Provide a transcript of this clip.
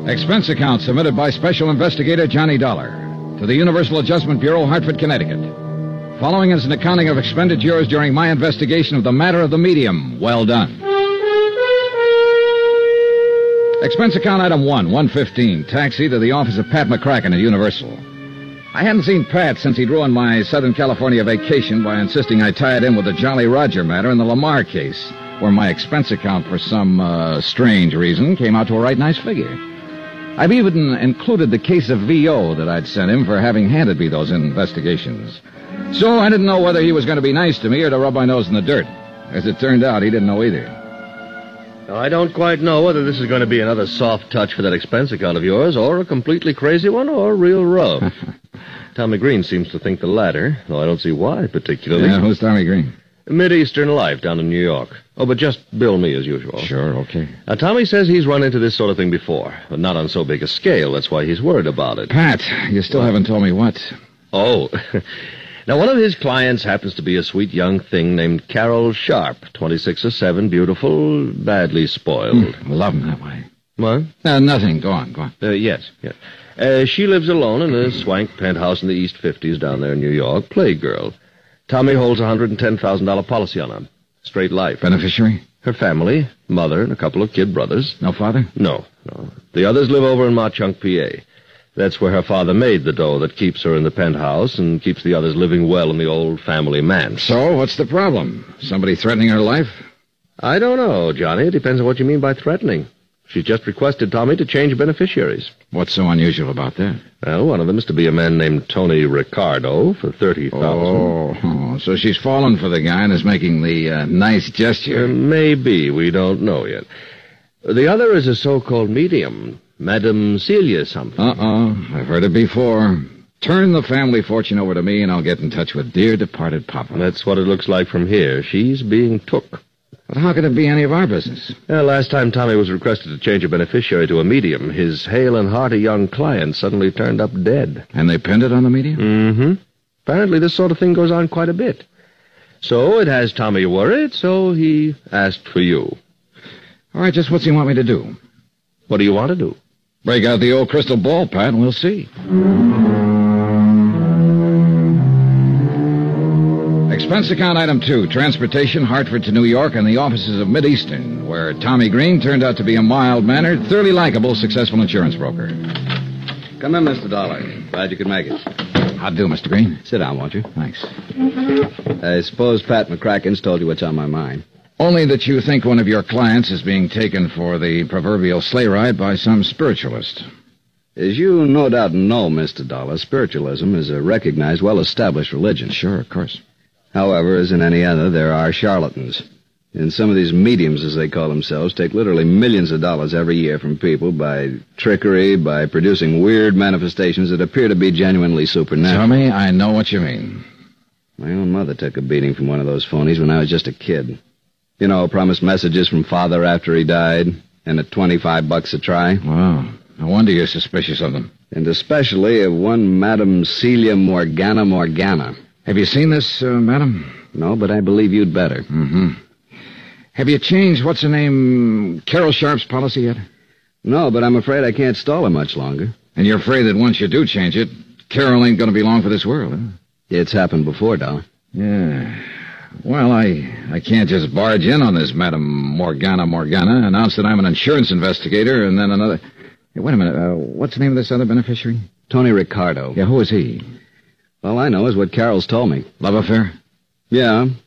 Expense account submitted by Special Investigator Johnny Dollar to the Universal Adjustment Bureau, Hartford, Connecticut. Following is an accounting of expenditures during my investigation of the matter of the medium. Well done. Expense account item 1, 115, taxi to the office of Pat McCracken at Universal. I hadn't seen Pat since he'd ruined my Southern California vacation by insisting I tie it in with the Jolly Roger matter in the Lamar case, where my expense account, for some strange reason, came out to a right nice figure. I've even included the case of VO that I'd sent him for having handed me those investigations. So I didn't know whether he was going to be nice to me or to rub my nose in the dirt. As it turned out, he didn't know either. Now, I don't quite know whether this is going to be another soft touch for that expense account of yours, or a completely crazy one, or a real rub. Tommy Green seems to think the latter, though I don't see why particularly. Yeah, who's Tommy Green? Mid-Eastern Life down in New York. Oh, but just bill me as usual. Sure, okay. Now, Tommy says he's run into this sort of thing before, but not on so big a scale. That's why he's worried about it. Pat, you still haven't told me what. Oh, now one of his clients happens to be a sweet young thing named Carol Sharp, 26 or 7, beautiful, badly spoiled. Love him that way. What? Nothing. Go on. Yes. She lives alone in a swank penthouse in the East 50s down there in New York, playgirl. Tommy holds a $110,000 policy on her. Straight life. Beneficiary? Her family, mother, and a couple of kid brothers. No father? No. The others live over in Mauchunk, PA. That's where her father made the dough that keeps her in the penthouse and keeps the others living well in the old family manse. So, what's the problem? Somebody threatening her life? I don't know, Johnny. It depends on what you mean by threatening. She's just requested Tommy to change beneficiaries. What's so unusual about that? Well, one of them is to be a man named Tony Ricardo for $30,000. Oh, so she's fallen for the guy and is making the nice gesture. Maybe. We don't know yet. The other is a so-called medium, Madame Celia something. I've heard it before. Turn the family fortune over to me and I'll get in touch with dear departed Papa. That's what it looks like from here. She's being took. But how can it be any of our business? Last time Tommy was requested to change a beneficiary to a medium, his hale and hearty young client suddenly turned up dead. And they pinned it on the medium? Mm-hmm. Apparently this sort of thing goes on quite a bit. So it has Tommy worried, so he asked for you. All right, just what's he want me to do? What do you want to do? Break out the old crystal ball, Pat, and we'll see. Expense account item 2, transportation, Hartford to New York, and the offices of Mid-Eastern, where Tommy Green turned out to be a mild-mannered, thoroughly likable, successful insurance broker. Come in, Mr. Dollar. Glad you could make it. How do, Mr. Green? Sit down, won't you? Thanks. I suppose Pat McCracken's told you what's on my mind. Only that you think one of your clients is being taken for the proverbial sleigh ride by some spiritualist. As you no doubt know, Mr. Dollar, spiritualism is a recognized, well-established religion. Sure, of course. However, as in any other, there are charlatans. And some of these mediums, as they call themselves, take literally millions of dollars every year from people by trickery, by producing weird manifestations that appear to be genuinely supernatural. Tommy, I know what you mean. My own mother took a beating from one of those phonies when I was just a kid. You know, promised messages from father after he died, and at $25 a try. Wow. No wonder you're suspicious of them. And especially of one Madame Celia Morgana. Have you seen this, madam? No, but I believe you'd better. Mm-hmm. Have you changed, what's her name, Carol Sharp's policy yet? No, but I'm afraid I can't stall her much longer. And you're afraid that once you do change it, Carol ain't going to be long for this world, huh? It's happened before, Dollar. Yeah. Well, I can't just barge in on this Madame Morgana, announce that I'm an insurance investigator, and then another... Hey, wait a minute, what's the name of this other beneficiary? Tony Ricardo. Yeah, who is he? All I know is what Carol's told me. Love affair? Yeah,